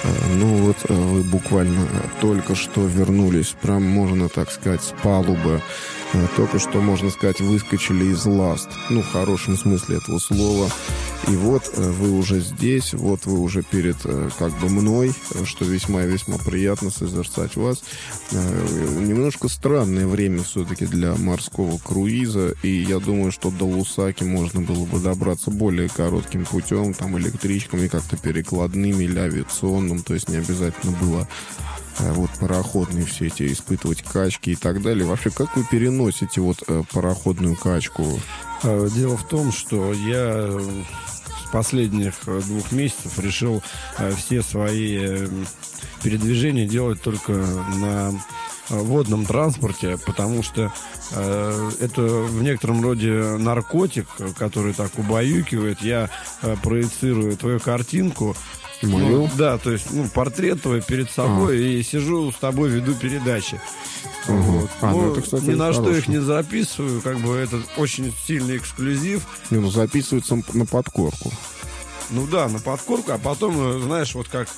Ну вот вы буквально только что вернулись, прям можно так сказать, с палубы. Только что, можно сказать, выскочили из ласт. Ну, в хорошем смысле этого слова. И вот вы уже здесь, вот вы уже перед как бы мной, что весьма и весьма приятно созерцать вас. Немножко странное время все-таки для морского круиза. И я думаю, что до Лусаки можно было бы добраться более коротким путем, там электричками, как-то перекладными или авиационным. То есть не обязательно было вот пароходные все эти испытывать качки и так далее. Вообще, как вы переносите вот пароходную качку? Дело в том, что я с последних 2 месяцев решил все свои передвижения делать только на водном транспорте, потому что это в некотором роде наркотик, который так убаюкивает. Я проецирую твою картинку. Ну, да, то есть, портрет твой перед собой, и сижу с тобой, веду передачи. Вот. Это, кстати, ни на что их не записываю, как бы это очень сильный эксклюзив. Записывается на подкорку. Ну да, на подкорку, а потом, знаешь, вот как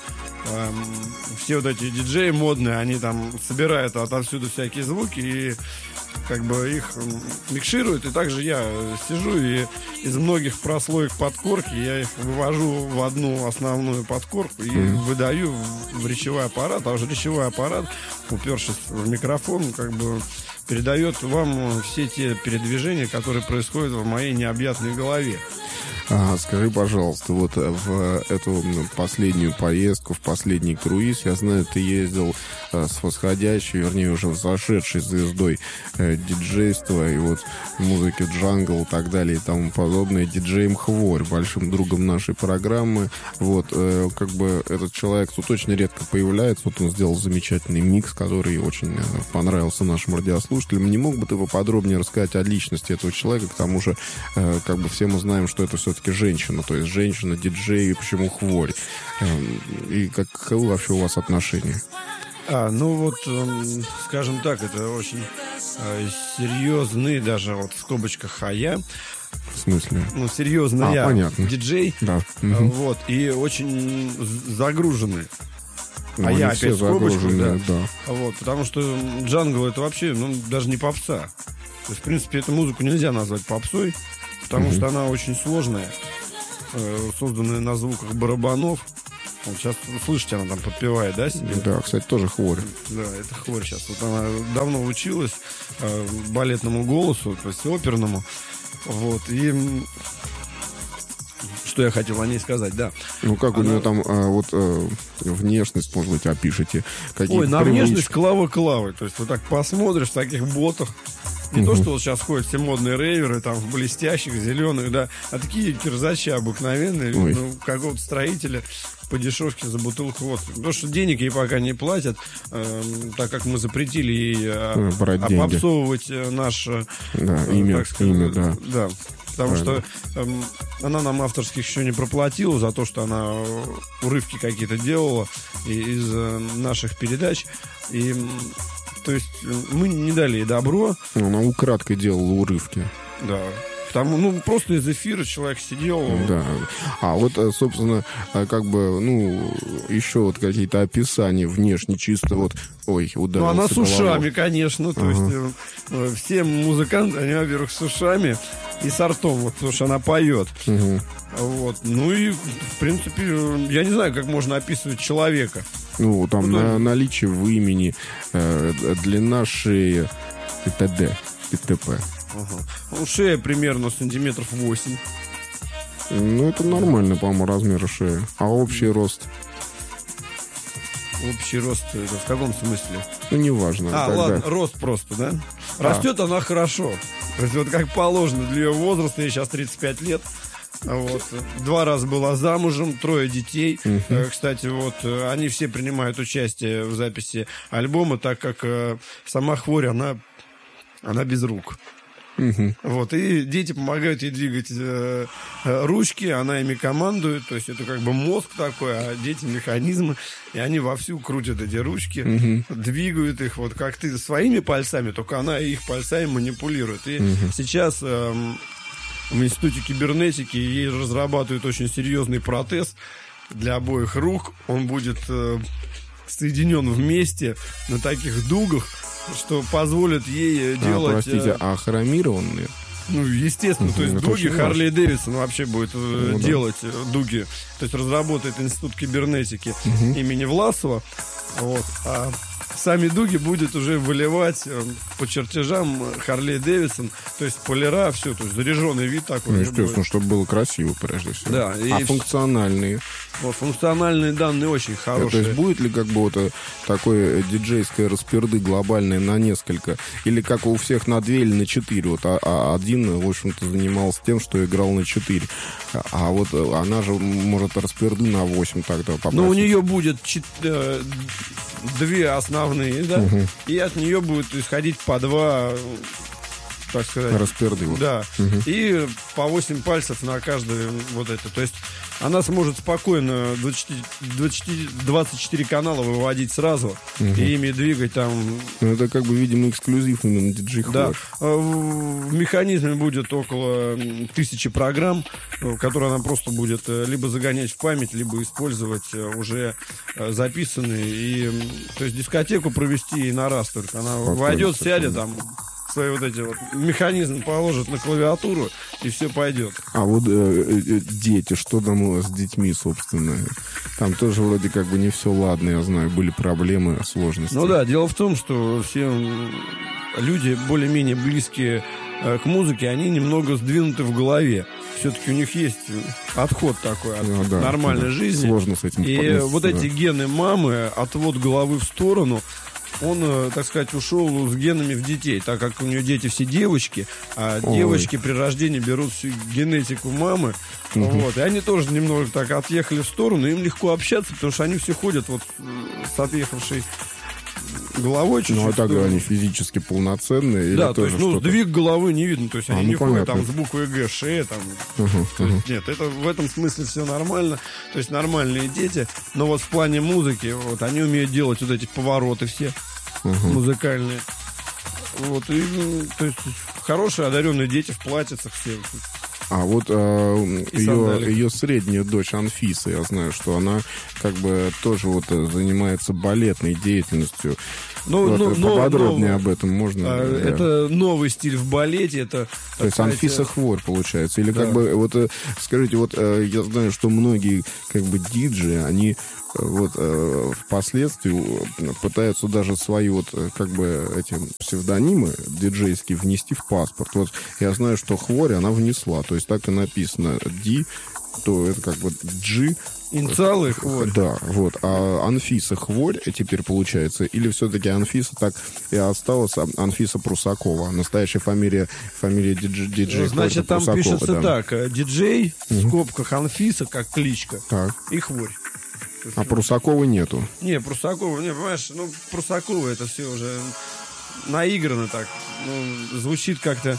все вот эти диджеи модные, они там собирают отовсюду всякие звуки и как бы их микшируют, и также я сижу и из многих прослоек подкорки я их вывожу в одну основную подкорку и выдаю в речевой аппарат, а уже речевой аппарат, упершись в микрофон, как бы передает вам все те передвижения, которые происходят в моей необъятной голове. Скажи, пожалуйста, вот в эту последнюю поездку, в последний круиз, я знаю, ты ездил с восходящей, вернее, уже взошедшей звездой диджейства и вот музыки джангл и так далее и тому подобное, диджеем Хворь, большим другом нашей программы. Вот, как бы этот человек тут очень редко появляется, вот он сделал замечательный микс, который очень понравился нашим радиослушателям. Не мог бы ты поподробнее рассказать о личности этого человека, к тому же, как бы все мы знаем, что это все-таки женщина, то есть женщина-диджей, и почему Хворь? И каковы вообще у вас отношения? Скажем так, это очень серьезный, даже вот в скобочках «хая». В смысле? Серьезный понятно. Диджей. Да. Вот, и очень загруженный. Я опять в скобочках, да. Вот, потому что джангл это вообще, даже не попса. То есть, в принципе, эту музыку нельзя назвать попсой, потому что она очень сложная, созданная на звуках барабанов. Вот сейчас слышите, она там подпевает, да, себе? Да, кстати, тоже Хворь. Да, это Хворь сейчас. Вот она давно училась балетному голосу, то есть оперному. Вот, и что я хотел о ней сказать, да. Как у нее там внешность, может быть, опишите? На внешность Клава-Клавы. То есть вот так посмотришь в таких ботах. Не то, что вот сейчас ходят все модные рейверы, там, в блестящих, зеленых, да, а такие кирзачи обыкновенные, какого-то строителя по дешевке за бутылку водки. Потому что денег ей пока не платят, так как мы запретили ей обобсовывать наше имя, да. Да. Потому что она нам авторских еще не проплатила за то, что она урывки какие-то делала из наших передач. И то есть мы не дали ей добро. Она украдкой делала урывки. Да. Потому, просто из эфира человек сидел. Да. А вот, собственно, как бы, еще вот какие-то описания внешне чисто вот, ударился. Она с ушами, конечно. То есть все музыканты, они, во-первых, с ушами и с ртом, вот, потому что она поет. Вот. И, в принципе, я не знаю, как можно описывать человека. Наличие в имени, длина шеи и т.д. и т.п. Шея примерно сантиметров 8. Это нормально, по-моему, размер шеи. А общий рост? Общий рост, это в каком смысле? Неважно. Ладно, рост просто, да? Растет она хорошо. То есть вот как положено для ее возраста, ей сейчас 35 лет. Вот. 2 раза была замужем, 3 детей. Кстати, вот они все принимают участие в записи альбома, так как сама Хворь, она без рук. Вот, и дети помогают ей двигать ручки, она ими командует, то есть это как бы мозг такой, а дети механизмы, и они вовсю крутят эти ручки, двигают их, вот как ты своими пальцами, только она их пальцами манипулирует. И сейчас в Институте кибернетики ей разрабатывают очень серьезный протез, для обоих рук. Он будет соединен вместе на таких дугах, что позволит ей делать... Простите, хромированные? Ну, естественно, то есть дуги Харли Дэвидсон вообще будет делать дуги. То есть разработает Институт кибернетики имени Власова. Вот. А сами дуги будет уже выливать по чертежам Харли Дэвидсон. То есть полира, все, то есть заряженный вид такой. Ну, естественно, чтобы было красиво, прежде всего. Да, и функциональные? Вот, функциональные данные очень хорошие. То есть будет ли как бы вот такое диджейское расперды глобальное на несколько? Или как у всех на 2 или на 4? Вот, один, в общем-то, занимался тем, что играл на 4. А вот она же может расперды на 8 тогда попросить. Ну, у нее будет 2 основные, да? И от нее будет исходить по 2... так сказать. Расперды. Вот. Да. И по 8 пальцев на каждый вот это. То есть она сможет спокойно 24 канала выводить сразу и ими двигать там. Ну, это как бы, видимо, эксклюзив именно DJ Hot. Да. В механизме будет около 1000 программ, которые она просто будет либо загонять в память, либо использовать уже записанные. И, то есть дискотеку провести и на раз только. Она войдет, сядет там, свои вот эти вот механизм положит на клавиатуру, и все пойдет. А вот дети, что там с детьми, собственно? Там тоже вроде как бы не все ладно, я знаю, были проблемы, сложности. Ну да, дело в том, что все люди более-менее близкие к музыке, они немного сдвинуты в голове. Все-таки у них есть отход такой от нормальной жизни. Сложно с этим. И вот эти гены мамы, отвод головы в сторону, он, так сказать, ушел с генами в детей, так как у нее дети все девочки, а девочки при рождении берут всю генетику мамы, вот, и они тоже немного так отъехали в сторону, им легко общаться, потому что они все ходят вот с отъехавшей головой чуть-чуть. Ну, а так они физически полноценные? Да, то есть, сдвиг головы не видно, то есть они не ходят понятно. там с буквой Г, шея там. То есть, нет, это в этом смысле все нормально, то есть нормальные дети, но вот в плане музыки, вот, они умеют делать вот эти повороты все музыкальные. Вот, и, то есть, хорошие, одаренные дети в платьицах все. А вот ее средняя дочь Анфиса, я знаю, что она как бы тоже вот занимается балетной деятельностью. Поподробнее об этом можно? Это новый стиль в балете. Это, то есть Анфиса Хворь, получается. Или как бы, вот скажите, вот я знаю, что многие как бы диджеи, они вот впоследствии пытаются даже свои вот как бы эти псевдонимы диджейские внести в паспорт. Вот я знаю, что Хворь она внесла, то есть так и написано Ди, то это как бы G. Инициалы Хворь. Да, вот. А Анфиса Хворь теперь получается, или все-таки Анфиса так и осталась Анфиса Прусакова? Настоящая фамилия диджей. Значит, там Прусакова, пишется так: диджей, в скобках Анфиса, как кличка, так. И Хворь. А Прусаковой нету? Не, Прусакова, не, понимаешь, Прусакова это все уже наиграно так, звучит как-то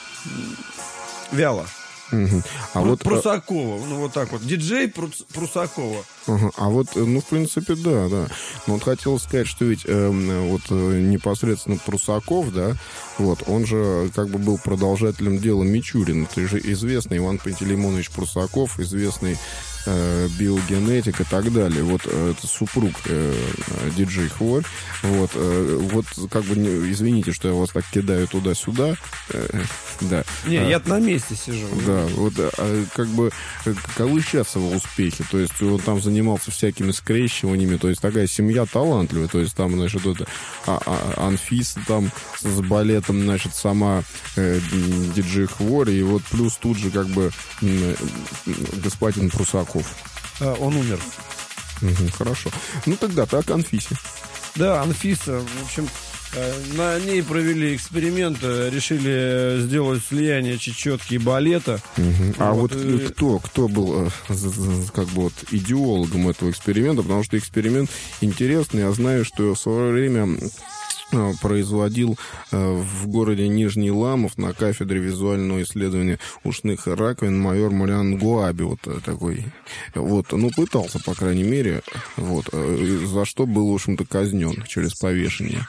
вяло. А вот Прусакова, вот так вот. Диджей Прусакова. А вот, в принципе, да. Но вот хотел сказать, что ведь вот непосредственно Прусаков, да, вот, он же как бы был продолжателем дела Мичурина. Это же известный Иван Пантелеймонович Прусаков, известный биогенетик и так далее. Вот это супруг диджей Хворь. Вот как бы, извините, что я вас так кидаю туда-сюда. Да. Не, я на месте сижу. Да, вот как бы каковы сейчас его успехи? То есть он там занимался всякими скрещиваниями, то есть такая семья талантливая, то есть там, значит, это Анфиса там с балетом, значит, сама диджей Хворь, и вот плюс тут же как бы господин Прусаков. Он умер. Хорошо. Ну тогда так, Анфисе. Да, Анфиса, в общем, на ней провели эксперимент, решили сделать слияние чечетки и балета. А вот кто был как бы вот идеологом этого эксперимента? Потому что эксперимент интересный. Я знаю, что в свое время производил в городе Нижний Ламов на кафедре визуального исследования ушных раковин майор Мариан Гуаби, вот такой. Вот, пытался, по крайней мере, вот, за что был, в общем-то, казнен через повешение.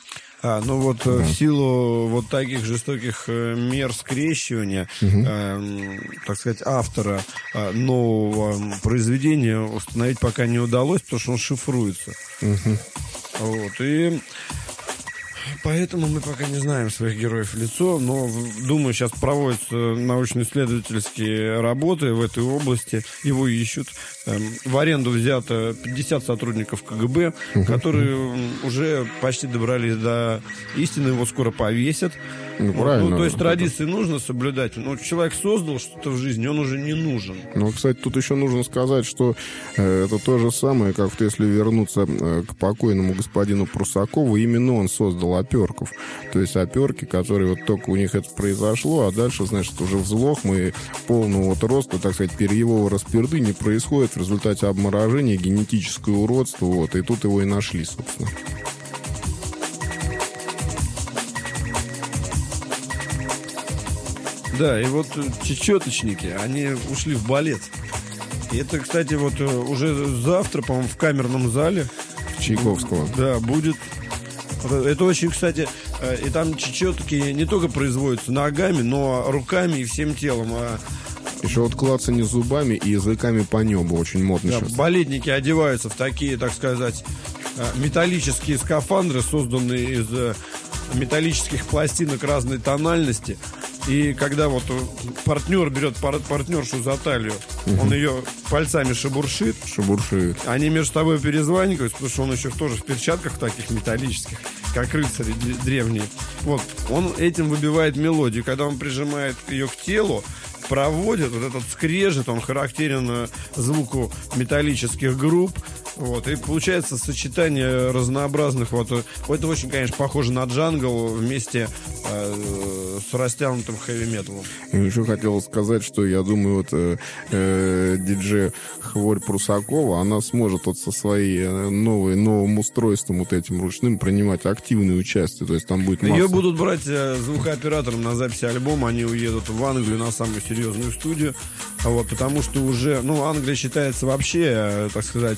Ну вот в силу вот таких жестоких мер скрещивания, так сказать, автора нового произведения установить пока не удалось, потому что он шифруется. Вот, и поэтому мы пока не знаем своих героев в лицо, но, думаю, сейчас проводятся научно-исследовательские работы в этой области. Его ищут. В аренду взято 50 сотрудников КГБ, которые уже почти добрались до истины. Его скоро повесят. Ну, правильно. То есть традиции нужно соблюдать. Но человек создал что-то в жизни, он уже не нужен. Ну, кстати, тут еще нужно сказать, что это то же самое, как вот если вернуться к покойному господину Прусакову, именно он создал оперков. То есть оперки, которые вот только у них это произошло, а дальше, значит, уже взлохма и полного вот роста, так сказать, перьевого расперды не происходит в результате обморожения, генетическое уродство, вот, и тут его и нашли, собственно. Да, и вот чечеточники, они ушли в балет. И это, кстати, вот уже завтра, по-моему, в камерном зале Чайковского. Да, будет. Это очень, кстати, и там чечетки не только производятся ногами, но руками и всем телом. Еще вот клацанье зубами и языками по небу очень модно сейчас. Балетники одеваются в такие, так сказать, металлические скафандры, созданные из металлических пластинок разной тональности. И когда вот партнер берет партнершу за талию, он ее пальцами шебуршит. Они между собой перезваниваются, потому что он еще тоже в перчатках таких металлических, как рыцари древние. Вот, он этим выбивает мелодию. Когда он прижимает ее к телу, проводит, вот этот скрежет, он характерен звуку металлических групп. Вот, и получается сочетание разнообразных. Вот это очень, конечно, похоже на джангл вместе с растянутым хэви-металом. Еще хотел сказать, что я думаю, вот диджей Хворь Прусакова, она сможет вот со своей новым устройством вот этим ручным принимать активное участие. То есть там будет масса... Ее будут брать звукооператором на записи альбома, они уедут в Англию на самую серьезную студию. Вот, потому что уже, Англия считается вообще, так сказать,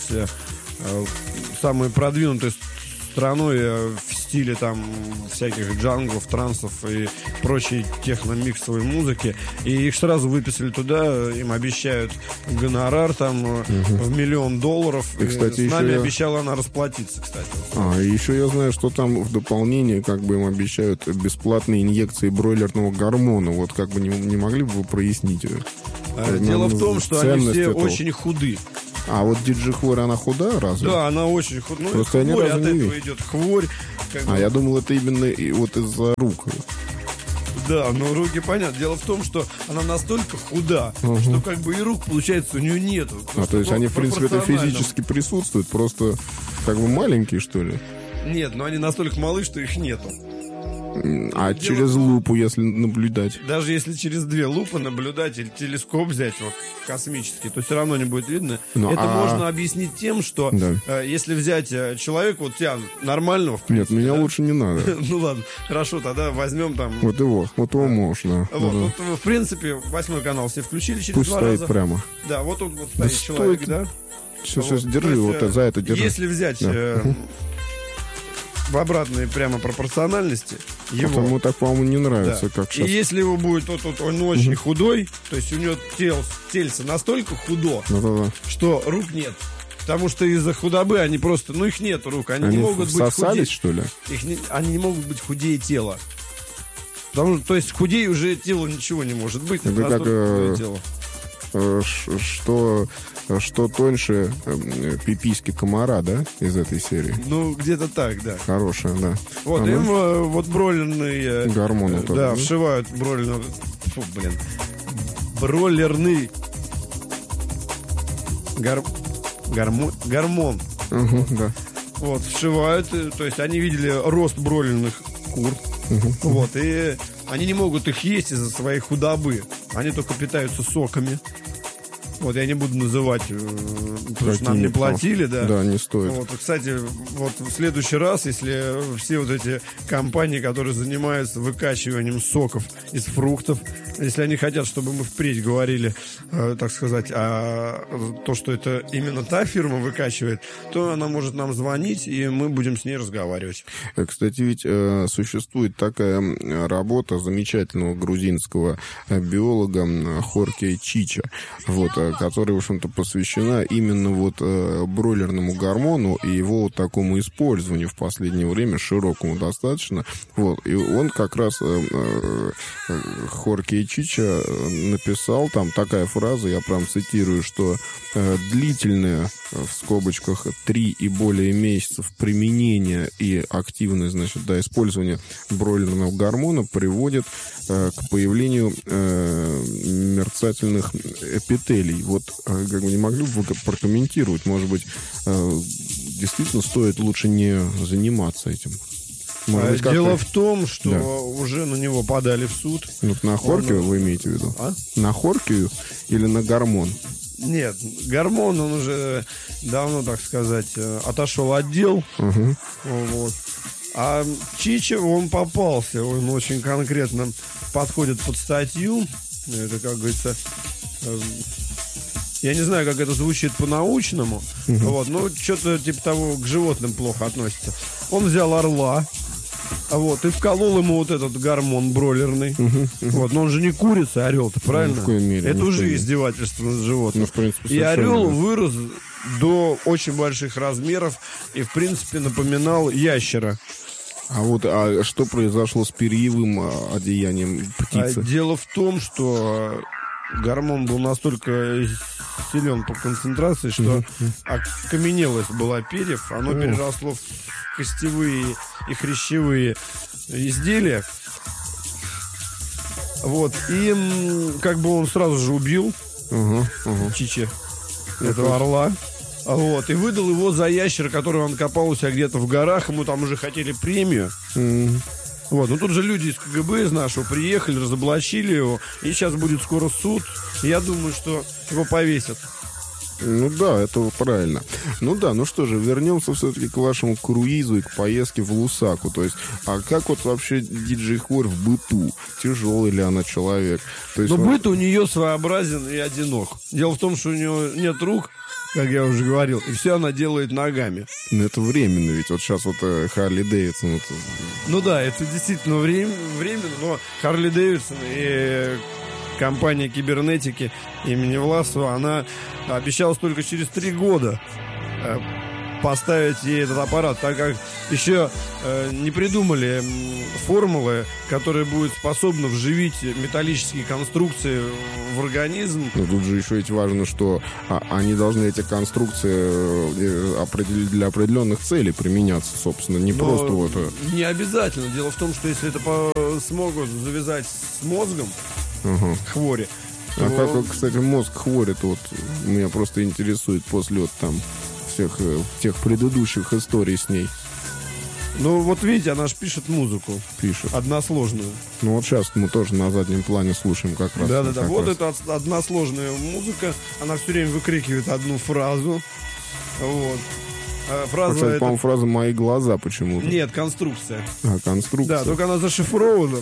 самой продвинутой страной в стиле там всяких джанглов, трансов и прочей техно-миксовой музыки. И их сразу выписали туда, им обещают гонорар там в $1 миллион. И, кстати, с нами обещала она расплатиться, кстати. И еще я знаю, что там в дополнение как бы им обещают бесплатные инъекции бройлерного гормона. Вот как бы не могли бы вы прояснить? Дело в том, что они все очень худы. А вот диджей Хворь, она худая разве? Да, она очень худая. Просто хворь от этого идет хворь. Я думал, это именно вот из-за рук. Да, но руки, понятно. Дело в том, что она настолько худа, что как бы и рук, получается, у нее нету. То есть они, в принципе, это физически присутствуют, просто как бы маленькие, что ли? Нет, но они настолько малы, что их нету. А через лупу, если наблюдать? Даже если через 2 лупы наблюдать или телескоп взять, вот, космический, то все равно не будет видно. Это можно объяснить тем, что если взять человека, вот тебя нормального, в принципе, нет, меня лучше не надо. Ну ладно, хорошо, тогда возьмем там... Вот его можно. Вот, в принципе, 8 канал все включили через 2 раза. Пусть стоит прямо. Да, вот тут вот стоит человек, да? Все, держи, вот за это держи. Если взять... в обратной прямо пропорциональности его. Ему так, по-моему, не нравится, как сейчас. И если его будет он очень худой, то есть у него тельце настолько худо, что рук нет. Потому что из-за худобы они просто, их нет рук, они не могут быть худее. Что ли? Они не могут быть худее тела. Потому что, то есть худее уже тело ничего не может быть. Это как тело. Что тоньше пиписьки комара, да, из этой серии? Где-то так, да. Хорошая, да. Вот, им вот бройлерный... Гормон. Да, вшивают бройлерный... Бройлерный... Гормон. Да. Вот, вшивают, то есть они видели рост бройлерных кур. Вот, и они не могут их есть из-за своей худобы. Они только питаются соками. Вот я не буду называть, потому что нам не платили, да. Да, не стоит. Вот, кстати, вот в следующий раз, если все вот эти компании, которые занимаются выкачиванием соков из фруктов, если они хотят, чтобы мы впредь говорили, так сказать, то, что это именно та фирма выкачивает, то она может нам звонить, и мы будем с ней разговаривать. Кстати, ведь существует такая работа замечательного грузинского биолога Хорке Чича, вот, которая, в общем-то, посвящена именно вот бройлерному гормону и его вот такому использованию в последнее время, широкому достаточно. Вот, и он как раз, Хорке Чича, написал там такая фраза, я прям цитирую, что длительное, в скобочках, 3 и более месяцев применения и активное, значит, да, использование бройлерного гормона приводит к появлению мерцательных эпителий. Вот, как бы, не могли бы вы прокомментировать, может быть, действительно стоит лучше не заниматься этим? Может быть, дело в том, что уже на него подали в суд. Вот на Хоркию вы имеете в виду? На Хоркию или на гормон? Нет, гормон, он уже давно, так сказать, отошел от дел. Вот. А Чича, он попался, он очень конкретно подходит под статью. Это, как говорится, я не знаю, как это звучит по-научному, вот, но что-то типа того, к животным плохо относится. Он взял орла, вот, и вколол ему вот этот гормон бройлерный. Вот, но он же не курица, орел-то, правильно? В коей мере, это уже издевательство над животным. Ну, в принципе, и орел вырос до очень больших размеров и, в принципе, напоминал ящера. А что произошло с перьевым одеянием птицы? Дело в том, что гормон был настолько силен по концентрации, что окаменелость была перьев, оно переросло в костевые и хрящевые изделия. Вот, и как бы он сразу же убил Чича, этого орла. Вот, и выдал его за ящера, который он копал у себя где-то в горах. Ему там уже хотели премию. Вот, но тут же люди из КГБ, из нашего, приехали, разоблачили его. И сейчас будет скоро суд. Я думаю, что его повесят. Ну да, это правильно. Ну да, ну что же, вернемся все-таки к вашему круизу и к поездке в Лусаку. То есть, а как вот вообще диджей Хворь в быту? Тяжелый ли она человек? То есть, быт у нее своеобразен и одинок. Дело в том, что у нее нет рук, как я уже говорил, и все она делает ногами. Ну, это временно, ведь вот сейчас вот Харли Дэвидсон. Вот... Ну да, это действительно временно, но Харли Дэвидсон и компания кибернетики имени Власова, она обещалась только через 3 года поставить ей этот аппарат, так как еще не придумали формулы, которые будут способны вживить металлические конструкции в организм. Но тут же еще ведь важно, что они должны, эти конструкции, определить для определенных целей применяться, собственно, не просто вот... Не обязательно. Дело в том, что если это смогут завязать с мозгом Хвори, А как, кстати, мозг Хвори-то вот меня просто интересует после вот там всех тех предыдущих историй с ней. Ну, вот видите, она же пишет музыку. Пишет. Односложную. Ну, вот сейчас мы тоже на заднем плане слушаем как раз. Да-да-да. Вот это односложная музыка. Она все время выкрикивает одну фразу. Вот. Фраза кстати, это... по-моему, фраза «мои глаза» почему-то. Нет, конструкция. Конструкция. Да, только она зашифрована.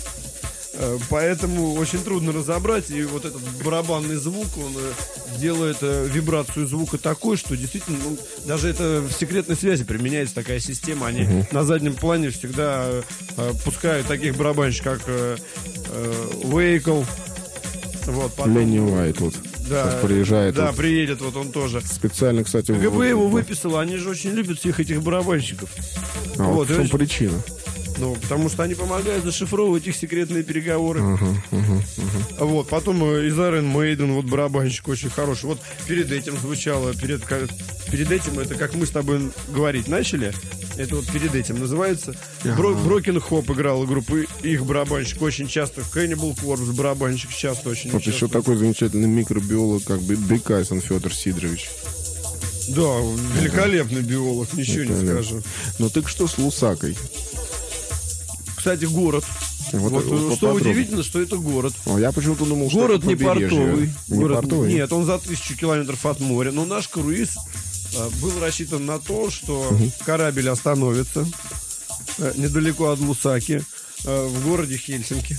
Поэтому очень трудно разобрать. И вот этот барабанный звук, он делает вибрацию звука такой, что действительно, даже это в секретной связи применяется такая система. Они на заднем плане всегда пускают таких барабанщиков, как Уэйкл. Вот, потом... Ленни Уайт вот. Да, сейчас приезжает. Да, вот. приедет вот он тоже. Специально, кстати... КГБ его выписало, они же очень любят всех этих барабанщиков. Вот в чем причина? Ну, потому что они помогают зашифровывать их секретные переговоры. Вот, потом из Iron Maiden, вот барабанщик очень хороший. Вот перед этим звучало, перед этим, это как мы с тобой говорить начали. Это вот перед этим называется. Broken Hope играла группа, их барабанщик очень часто. Cannibal Corpse барабанщик часто очень. Вот еще такой замечательный микробиолог, как бы Бекасин Федор Сидорович. Да, великолепный биолог, ничего не скажу. Ну так что с Лусакой? Кстати, город Вот что удивительно, что это город. Я почему-то думал, что город это не портовый. Портовый? Нет, он за 1000 километров от моря. Но наш круиз был рассчитан на то, что корабль остановится недалеко от Лусаки, в городе Хельсинки.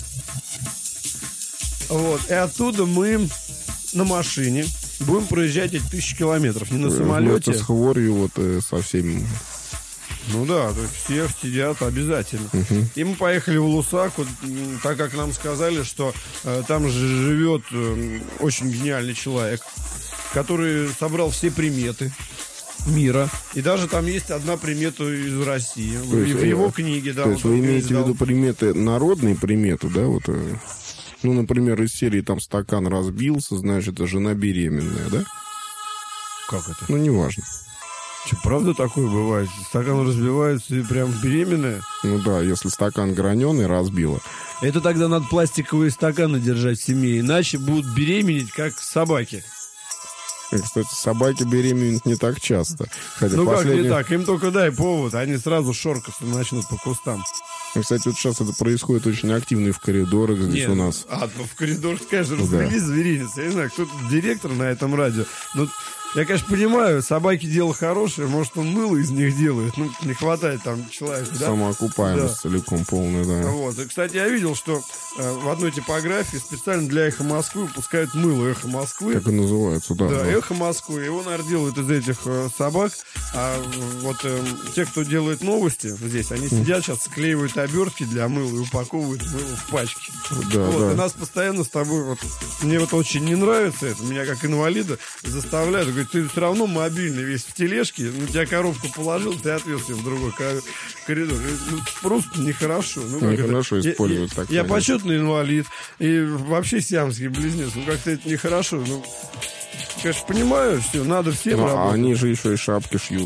Вот. И оттуда мы на машине будем проезжать эти 1000 километров. Не на самолете. С хворью вот со всеми. Ну да, то есть всех сидят обязательно. И мы поехали в Лусаку, так как нам сказали, что там же живет очень гениальный человек, который собрал все приметы мира. И даже там есть одна примета из России. В его книге, да. То есть вы имеете в виду приметы, народные приметы, да, вот... Ну, например, из серии там стакан разбился, значит, это жена беременная, да? Как это? Ну, неважно. Что, правда такое бывает? Стакан разбивается и прям беременная? Ну да, если стакан граненый разбила. Это тогда надо пластиковые стаканы держать в семье, иначе будут беременеть, как собаки. И, кстати, собаки беременеют не так часто. Хотя ну как не так? Им только дай повод, они сразу шоркаться начнут по кустам. И, кстати, вот сейчас это происходит очень активно и в коридорах здесь. Нет, у нас. В коридорах, конечно, развели зверинец. Я не знаю, кто тут директор на этом радио. Но я, конечно, понимаю, собаки дело хорошее, может, он мыло из них делает. Ну, не хватает там человека, да? Самоокупаемость целиком полная, да. Вот. И, кстати, я видел, что в одной типографии специально для «Эхо Москвы» выпускают мыло «Эхо Москвы». Как и называется, да. Да, «Эхо Москвы». Его, наверное, делают из этих собак. А вот те, кто делает новости здесь, они сидят сейчас, склеивают обертки для мыла и упаковывают мыло в пачки. Да, вот, да. И нас постоянно с тобой, вот, мне вот очень не нравится это, меня как инвалида заставляют, говорят, ты все равно мобильный весь в тележке, на тебя коробку положил, ты отвез ее в другой коридор. Ну, просто нехорошо. Ну, нехорошо использовать так. Я почетный инвалид и вообще сиамский близнец, ну как-то это нехорошо. Ну, конечно, понимаю, все, надо всем работать. А они же еще и шапки шьют.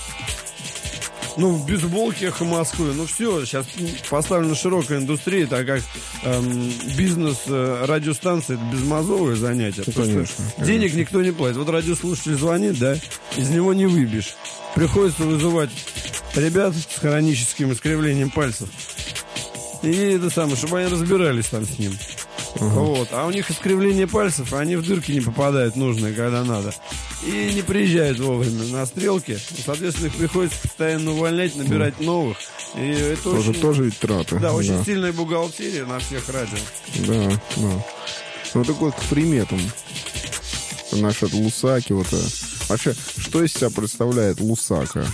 Ну, в бейсболке «Эхо Москвы». Ну, все, сейчас поставлена широкая индустрия, так как бизнес радиостанции — это безмозовое занятие. Ну, конечно. Денег никто не платит. Вот радиослушатель звонит, да, из него не выбьешь. Приходится вызывать ребят с хроническим искривлением пальцев. И это самое, чтобы они разбирались там с ним. Вот. А у них искривление пальцев, они в дырки не попадают нужные, когда надо. И не приезжают вовремя на стрелки. Соответственно, их приходится постоянно увольнять, набирать новых. И это тоже ведь траты. Да, очень сильная бухгалтерия на всех радио. Да, да. Ну, так вот, к приметам. Насчет Лусаки, вот. Вообще, что из себя представляет Лусака?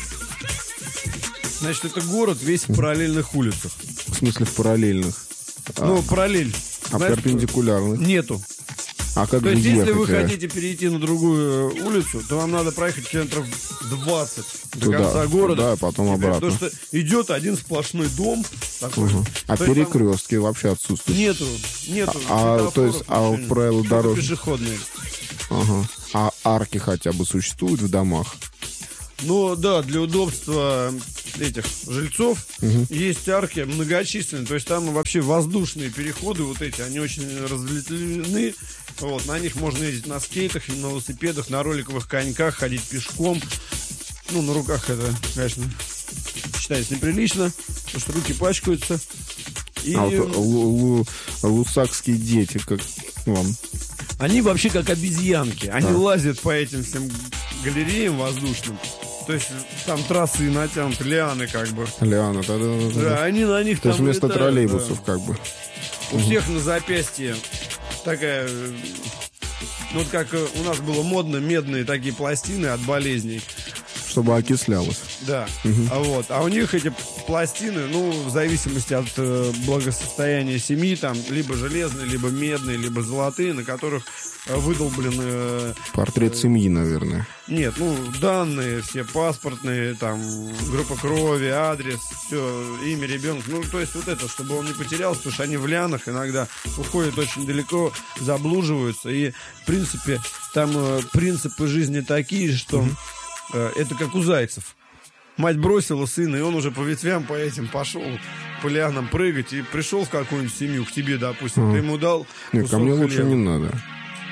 Значит, это город весь в параллельных улицах. В смысле, в параллельных? Ну, параллель. Перпендикулярных? Нету. А как то есть, ехать? если вы хотите перейти на другую улицу, то вам надо проехать километров 20 до конца города. Да, потом обратно. Потому что идет один сплошной дом такой. А перекрестки там вообще отсутствуют? Нету. То есть, правила дорожные. Пешеходные. Ага. А арки хотя бы существуют в домах? Ну, да, для удобства этих жильцов есть арки многочисленные. То есть там вообще воздушные переходы вот эти, они очень разветвлены. Вот, на них можно ездить на скейтах, на велосипедах, на роликовых коньках, ходить пешком. Ну, на руках это, конечно, считается неприлично, потому что руки пачкаются. И... А вот лусакские дети, как вам? Они вообще как обезьянки. Они лазят по этим всем галереям воздушным. То есть там трассы натянуты, лианы как бы. Лианы, да. Да, они на них там. То есть вместо летают, троллейбусов как бы. У всех на запястье такая... Ну, вот как у нас было модно, медные такие пластины от болезней. Чтобы окислялось. Да. А у них эти пластины, ну, в зависимости от благосостояния семьи, там, либо железные, либо медные, либо золотые, на которых выдолблены... Портрет семьи, наверное. Нет, ну, данные все паспортные, там, группа крови, адрес, все, имя ребенка. Ну, то есть вот это, чтобы он не потерялся, потому что они в лианах иногда уходят очень далеко, заблуживаются. И, в принципе, там принципы жизни такие, что это как у зайцев. Мать бросила сына, и он уже по ветвям, по этим пошел, по лианам прыгать, и пришел в какую-нибудь семью, к тебе, допустим, ты ему дал Нет, ко мне хлеба. лучше не надо.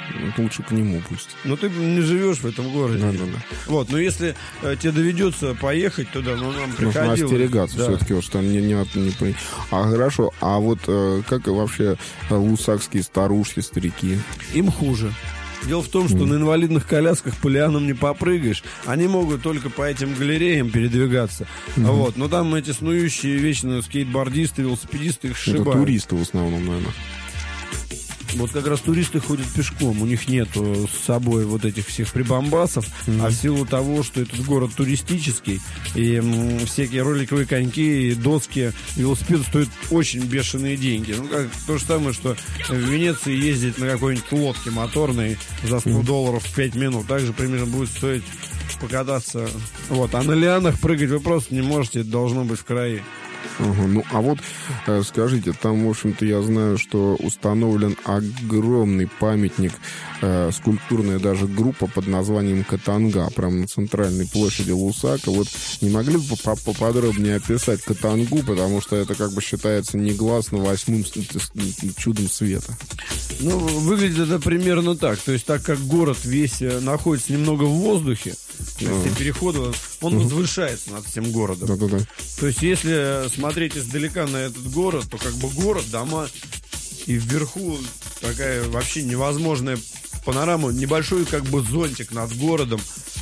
Лучше к нему пусть. Но ты не живешь в этом городе. Да. Вот, но если тебе доведется поехать туда, нам приходилось... Нужно остерегаться да. все-таки, вот, что не... А хорошо, а вот как вообще лусакские старушки, старики? Им хуже. Дело в том, что на инвалидных колясках по лианам не попрыгаешь. Они могут только по этим галереям передвигаться. Вот. Но там эти снующие вечно скейтбордисты, велосипедисты их сшибают. Это туристы в основном, наверное. Вот как раз туристы ходят пешком. У них нет с собой вот этих всех прибамбасов. А в силу того, что этот город туристический, и всякие роликовые коньки, и доски, велосипеды стоят очень бешеные деньги. Ну, как то же самое, что в Венеции ездить на какой-нибудь лодке моторной за $100 в 5 минут. Также примерно будет стоить покататься. Вот. А на лианах прыгать вы просто не можете. Это должно быть в крае. Ага, ну, а вот скажите, там, в общем-то, я знаю, что установлен огромный памятник, скульптурная даже группа под названием Катанга, прямо на центральной площади Лусака. Вот не могли бы поподробнее описать Катангу, потому что это как бы считается негласно 8-м чудом света. Ну, выглядит это примерно так. То есть, так как город весь находится немного в воздухе, то есть переходы, он возвышается над всем городом. Да. То есть, если смотреть издалека на этот город, то как бы город, дома, и вверху такая вообще невозможная панорама, небольшой как бы зонтик над городом,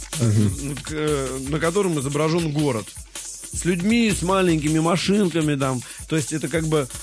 на котором изображен город. С людьми, с маленькими машинками там. То есть, это как бы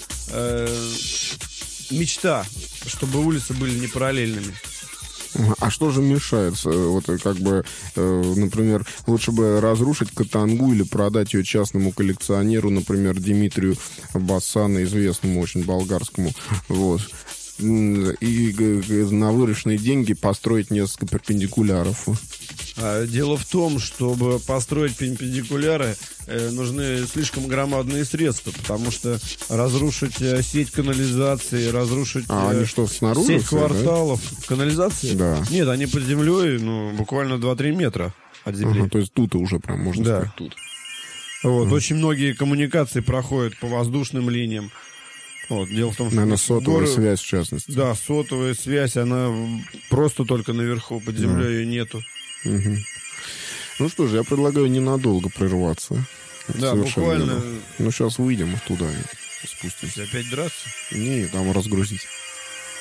мечта, чтобы улицы были не параллельными. А что же мешает? Вот как бы, например, лучше бы разрушить Катангу или продать ее частному коллекционеру, например, Димитрию Бассану, известному очень болгарскому, вот. И на вырученные деньги построить несколько перпендикуляров. Дело в том, чтобы построить перпендикуляры, нужны слишком громадные средства, потому что разрушить сеть канализации, разрушить они что, снаружи сеть кварталов. Да? Канализации? Да. Нет, они под землей, буквально 2-3 метра от земли. Ага, то есть тут уже прям можно сказать тут. Вот, очень многие коммуникации проходят по воздушным линиям. Вот, дело в том, что... Наверное, сотовая связь, в частности. Да, сотовая связь, она просто только наверху, под землей ее нету. Угу. Ну что ж, я предлагаю ненадолго прерваться. Да, буквально... Ну, сейчас выйдем туда и спустимся. Опять драться? Не, там разгрузить.